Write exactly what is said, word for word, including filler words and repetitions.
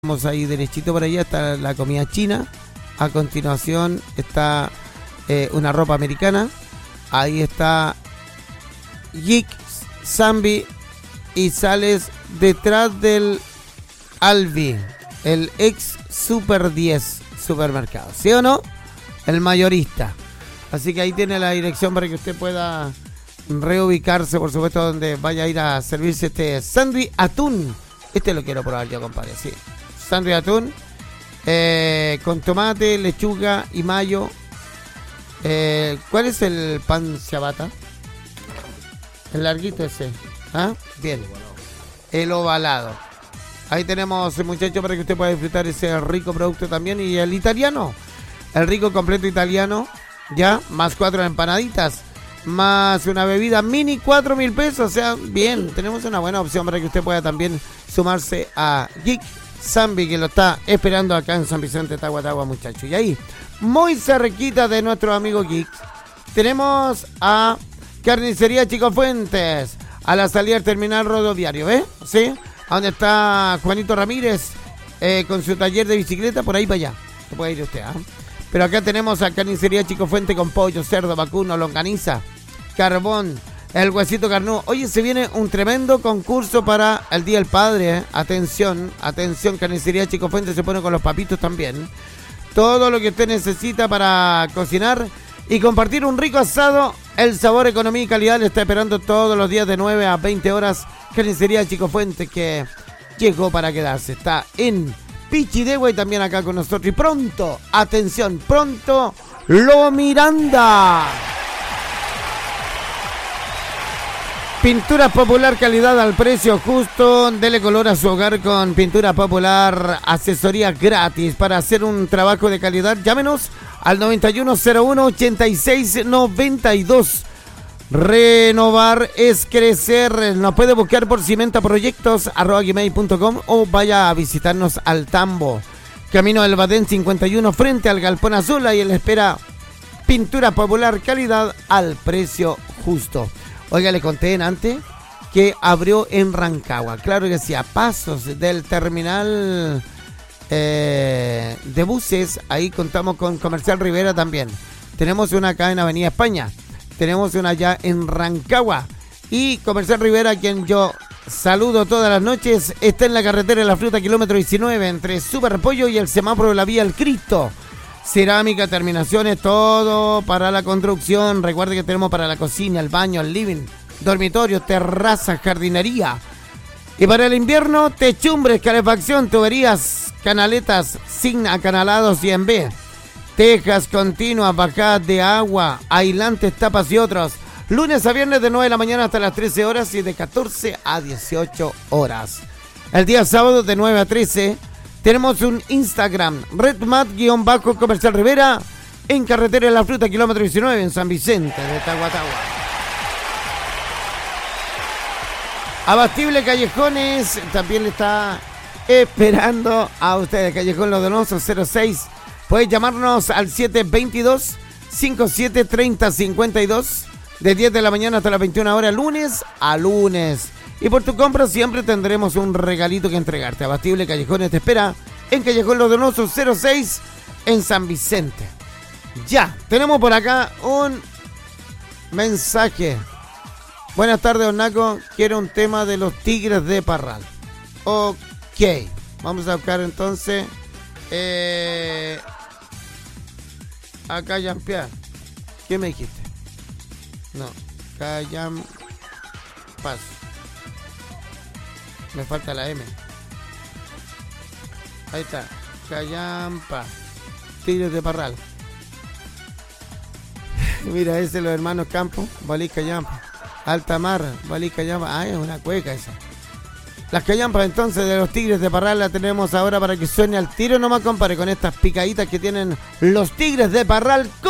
Vamos ahí derechito por allá, está la comida china. A continuación está eh, una ropa americana. Ahí está Geek Zambi. Y sales detrás del Albi, el ex Super diez supermercado, ¿sí o no? El mayorista. Así que ahí tiene la dirección para que usted pueda reubicarse, por supuesto, donde vaya a ir a servirse este sándwich atún. Este lo quiero probar yo, compadre, sí. Sándwich atún eh, con tomate, lechuga y mayo. Eh, ¿Cuál es el pan ciabatta? El larguito ese. ¿Ah? Bien. El ovalado. Ahí tenemos, muchachos, para que usted pueda disfrutar ese rico producto también. Y el italiano. El rico completo italiano. Ya, más cuatro empanaditas. Más una bebida mini, cuatro mil pesos. O sea, bien, tenemos una buena opción para que usted pueda también sumarse a Geek Zambi, que lo está esperando acá en San Vicente, Tahuatahua, muchachos. Y ahí, muy cerquita de nuestro amigo Geek, tenemos a Carnicería Chico Fuentes, a la salida del terminal rodoviario, ¿ves? ¿Sí? A donde está Juanito Ramírez eh, con su taller de bicicleta, por ahí para allá. Se puede ir usted, ¿ah? ¿eh? Pero acá tenemos a Carnicería Chico Fuente con pollo, cerdo, vacuno, longaniza, carbón, el huesito carnudo. Oye, se viene un tremendo concurso para el Día del Padre, ¿eh? Atención, atención, Carnicería Chico Fuente se pone con los papitos también. Todo lo que usted necesita para cocinar y compartir un rico asado. El sabor, economía y calidad le está esperando todos los días de nueve a veinte horas. Carnicería Chico Fuente, que llegó para quedarse. Está en Pichidegua y también acá con nosotros. Y pronto, atención, pronto, Lo Miranda. Pintura Popular, calidad al precio justo. Dele color a su hogar con Pintura Popular. Asesoría gratis para hacer un trabajo de calidad. Llámenos al noventa y uno cero uno ochenta y seis noventa y dos. Renovar es crecer. Nos puede buscar por cimentaproyectos arroba gmail punto com o vaya a visitarnos al Tambo, Camino del Badén cincuenta y uno, frente al Galpón Azul. Ahí le espera Pintura Popular, calidad al precio justo. Oiga, le conté en antes que abrió en Rancagua. Claro que sí, a pasos del terminal eh, de buses. Ahí contamos con Comercial Rivera también. Tenemos una acá en Avenida España. Tenemos una allá en Rancagua. Y Comercial Rivera, a quien yo saludo todas las noches, está en la carretera de la Fruta, kilómetro diecinueve, entre Superpollo y el semáforo de la Vía El Cristo. Cerámica, terminaciones, todo para la construcción. Recuerde que tenemos para la cocina, el baño, el living, dormitorio, terraza, jardinería. Y para el invierno, techumbres, calefacción, tuberías, canaletas, sin acanalados y en B. Tejas continuas, bajadas de agua, aislantes, tapas y otros. Lunes a viernes de nueve de la mañana hasta las trece horas y de catorce a dieciocho horas. El día sábado de nueve a trece tenemos un Instagram, Redmat-Comercial Rivera, en Carretera de la Fruta, kilómetro diecinueve, en San Vicente de Tahuatahua. Abastible Callejones también le está esperando a ustedes. Callejón Los Donosos cero seis. Puedes llamarnos al siete veintidós, cincuenta y siete, treinta, cincuenta y dos, de diez de la mañana hasta las veintiuna horas, lunes a lunes. Y por tu compra siempre tendremos un regalito que entregarte. Abastible Callejones te espera en Callejón Los Donosos cero seis, en San Vicente. Ya, tenemos por acá un mensaje. Buenas tardes, don Naco. Quiero un tema de los Tigres de Parral. Ok, vamos a buscar entonces... Eh... A Callampear. ¿Qué me dijiste? No, Callampas. Me falta la M. Ahí está. Callampa. Tigres de Parral. Mira, ese es los hermanos Campos. Balí Callampa. Altamar. Balí Callampa. Ah, es una cueca esa. Las callampas entonces de los Tigres de Parral la tenemos ahora para que suene al tiro nomás, compadre, con estas picaditas que tienen los Tigres de Parral.